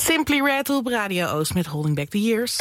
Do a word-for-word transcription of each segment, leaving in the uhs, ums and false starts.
Simply Red op Radio Oost met Holding Back the Years.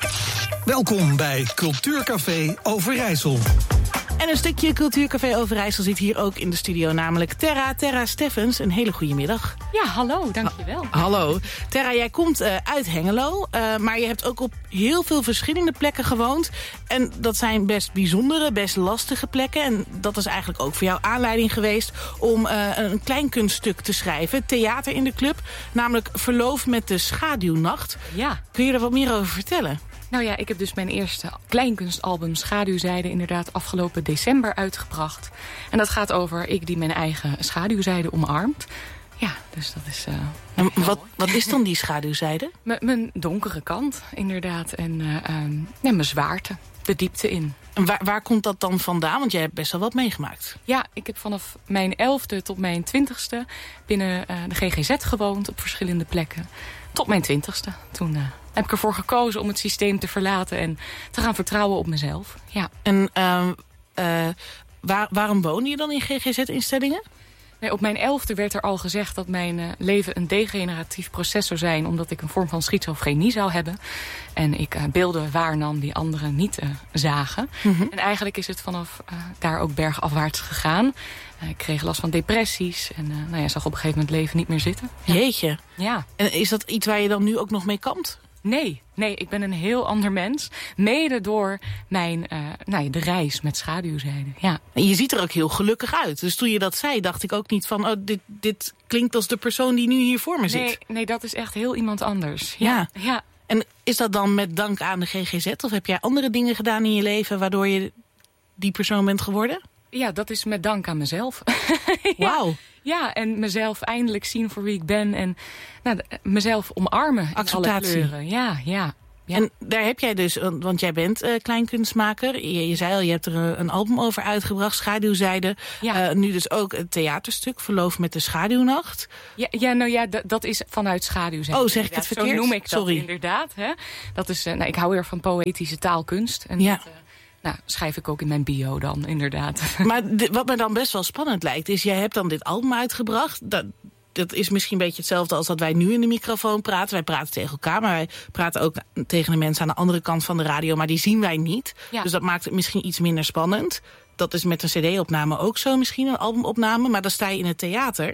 Welkom bij Cultuurcafé Overijssel. En een stukje Cultuurcafé Overijssel zit hier ook in de studio, namelijk Terra, Terra Steffens. Een hele goede middag. Ja, hallo, dankjewel. Ha- hallo. Terra, jij komt uh, uit Hengelo, uh, maar je hebt ook op heel veel verschillende plekken gewoond. En dat zijn best bijzondere, best lastige plekken. En dat is eigenlijk ook voor jou aanleiding geweest om uh, een klein kunststuk te schrijven. Theater in de club, namelijk Verloof met de schaduwnacht. Ja. Kun je er wat meer over vertellen? Nou ja, ik heb dus mijn eerste kleinkunstalbum Schaduwzijde inderdaad afgelopen december uitgebracht. En dat gaat over ik die mijn eigen schaduwzijde omarmt. Ja, dus dat is... Uh, en wat, wat is dan die schaduwzijde? M- mijn donkere kant, inderdaad. En uh, um, ja, mijn zwaarte, de diepte in. En waar, waar komt dat dan vandaan? Want jij hebt best wel wat meegemaakt. Ja, ik heb vanaf mijn elfde tot mijn twintigste binnen uh, de G G Z gewoond op verschillende plekken. Tot mijn twintigste. Toen uh, heb ik ervoor gekozen om het systeem te verlaten en te gaan vertrouwen op mezelf. Ja. En uh, uh, waar, waarom woonde je dan in G G Z-instellingen? Nee, op mijn elfde werd er al gezegd dat mijn uh, leven een degeneratief proces zou zijn, omdat ik een vorm van schizofrenie zou hebben. En ik uh, beelden waarnam die anderen niet uh, zagen. Mm-hmm. En eigenlijk is het vanaf uh, daar ook bergafwaarts gegaan. Uh, ik kreeg last van depressies en uh, nou ja, zag op een gegeven moment leven niet meer zitten. Ja. Jeetje. Ja. En is dat iets waar je dan nu ook nog mee kampt? Nee, nee, ik ben een heel ander mens. Mede door mijn, uh, nou ja, de reis met schaduwzijde. Ja. En je ziet er ook heel gelukkig uit. Dus toen je dat zei, dacht ik ook niet van... oh, dit, dit klinkt als de persoon die nu hier voor me zit. Nee, nee, dat is echt heel iemand anders. Ja. Ja. ja. En is dat dan met dank aan de G G Z? Of heb jij andere dingen gedaan in je leven waardoor je die persoon bent geworden? Ja, dat is met dank aan mezelf. ja. Wauw. Ja, en mezelf eindelijk zien voor wie ik ben. En nou, mezelf omarmen in alle kleuren. Ja, ja, ja. En daar heb jij dus, want jij bent uh, kleinkunstmaker. Je, je zei al, je hebt er een album over uitgebracht, Schaduwzijde. Ja. Uh, nu dus ook een theaterstuk, Verloof met de schaduwnacht. Ja, ja nou ja, d- dat is vanuit Schaduwzijde. Oh, zeg ik het verkeerd? Zo noem ik dat Sorry. inderdaad. Hè? Dat is, uh, nou, ik hou weer van poëtische taalkunst. En ja. dat, uh, nou, schrijf ik ook in mijn bio dan, inderdaad. Maar d- wat me dan best wel spannend lijkt, is jij hebt dan dit album uitgebracht. Dat, dat is misschien een beetje hetzelfde als dat wij nu in de microfoon praten. Wij praten tegen elkaar, maar wij praten ook tegen de mensen aan de andere kant van de radio. Maar die zien wij niet. Ja. Dus dat maakt het misschien iets minder spannend. Dat is met een cd-opname ook zo misschien, een albumopname. Maar dan sta je in het theater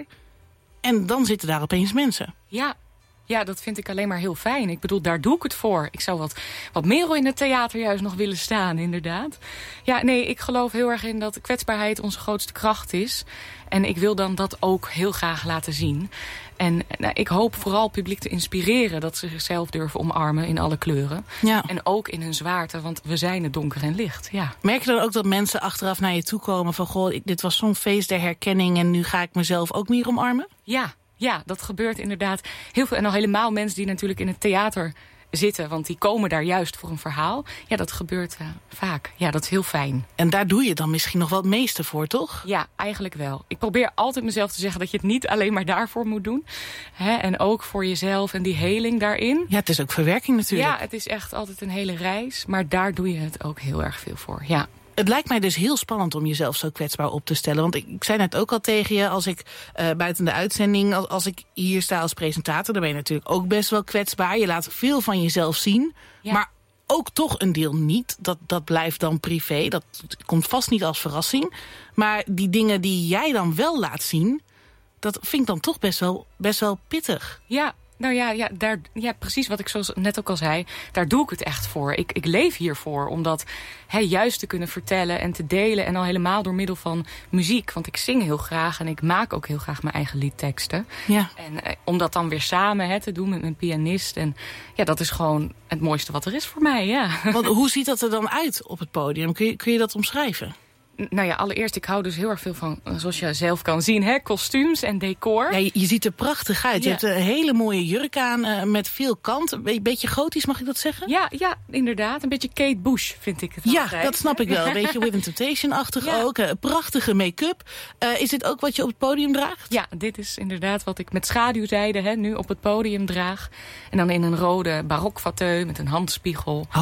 en dan zitten daar opeens mensen. Ja. Ja, dat vind ik alleen maar heel fijn. Ik bedoel, daar doe ik het voor. Ik zou wat, wat meer in het theater juist nog willen staan, inderdaad. Ja, nee, ik geloof heel erg in dat kwetsbaarheid onze grootste kracht is. En ik wil dan dat ook heel graag laten zien. En nou, ik hoop vooral het publiek te inspireren dat ze zichzelf durven omarmen in alle kleuren. Ja. En ook in hun zwaarte, want we zijn het donker en licht. Ja. Merk je dan ook dat mensen achteraf naar je toe komen van... goh, dit was zo'n feest der herkenning en nu ga ik mezelf ook meer omarmen? Ja. Ja, dat gebeurt inderdaad heel veel. En al helemaal mensen die natuurlijk in het theater zitten. Want die komen daar juist voor een verhaal. Ja, dat gebeurt uh, vaak. Ja, dat is heel fijn. En daar doe je dan misschien nog wel het meeste voor, toch? Ja, eigenlijk wel. Ik probeer altijd mezelf te zeggen dat je het niet alleen maar daarvoor moet doen. Hè? En ook voor jezelf en die heling daarin. Ja, het is ook verwerking natuurlijk. Ja, het is echt altijd een hele reis. Maar daar doe je het ook heel erg veel voor, ja. Het lijkt mij dus heel spannend om jezelf zo kwetsbaar op te stellen. Want ik, ik zei net ook al tegen je, als ik uh, buiten de uitzending... Als, als ik hier sta als presentator, dan ben je natuurlijk ook best wel kwetsbaar. Je laat veel van jezelf zien, ja. Maar ook toch een deel niet. Dat, dat blijft dan privé, dat komt vast niet als verrassing. Maar die dingen die jij dan wel laat zien... dat vind ik dan toch best wel, best wel pittig. Ja. Nou ja, ja, daar, ja, precies wat ik zoals net ook al zei. Daar doe ik het echt voor. Ik, ik leef hiervoor om dat he, juist te kunnen vertellen en te delen. En al helemaal door middel van muziek. Want ik zing heel graag en ik maak ook heel graag mijn eigen liedteksten. Ja. En eh, om dat dan weer samen he, te doen met een pianist. En ja, dat is gewoon het mooiste wat er is voor mij, ja. Want hoe ziet dat er dan uit op het podium? Kun je, kun je dat omschrijven? Nou ja, allereerst, ik hou dus heel erg veel van, zoals je zelf kan zien, hè, kostuums en decor. Ja, je, je ziet er prachtig uit. Je ja. hebt een hele mooie jurk aan uh, met veel kant. Een beetje gotisch, mag ik dat zeggen? Ja, ja, inderdaad. Een beetje Kate Bush, vind ik het Ja, altijd. dat snap ik wel. Een beetje Within Temptation-achtig ja. ook. Uh, prachtige make-up. Uh, is dit ook wat je op het podium draagt? Ja, dit is inderdaad wat ik met schaduwzijde hè, nu op het podium draag. En dan in een rode barokfauteuil met een handspiegel. Oh.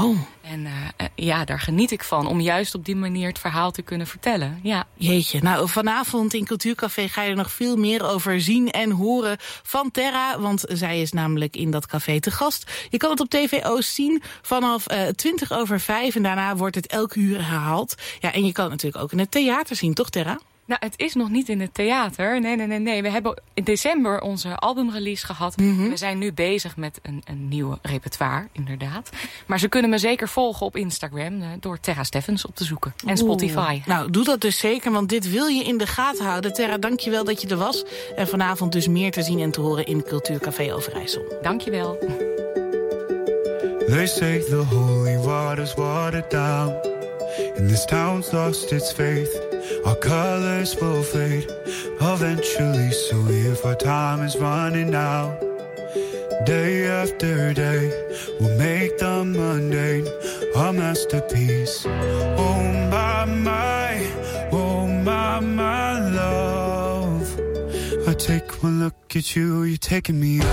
En uh, uh, ja, daar geniet ik van. Om juist op die manier het verhaal te kunnen vertellen. Ja. Jeetje, nou vanavond in Cultuurcafé ga je er nog veel meer over zien en horen van Terra. Want zij is namelijk in dat café te gast. Je kan het op T V Oost zien vanaf uh, twintig over vijf. En daarna wordt het elk uur herhaald. Ja, en je kan het natuurlijk ook in het theater zien, toch Terra? Nou, het is nog niet in het theater. Nee, nee, nee, nee. We hebben in december onze albumrelease gehad. Mm-hmm. We zijn nu bezig met een, een nieuwe repertoire, inderdaad. Maar ze kunnen me zeker volgen op Instagram uh, door Terra Steffens op te zoeken. En Spotify. Oeh. Nou, doe dat dus zeker, want dit wil je in de gaten houden. Terra, dank je wel dat je er was. En vanavond dus meer te zien en te horen in Cultuurcafé Overijssel. Dank je wel. They say the holy water's watered down, and this town's lost its faith. Our colors will fade eventually, so if our time is running out, day after day, we'll make the mundane a masterpiece. Oh my, my, oh my, my love, I take one look at you, you're taking me out.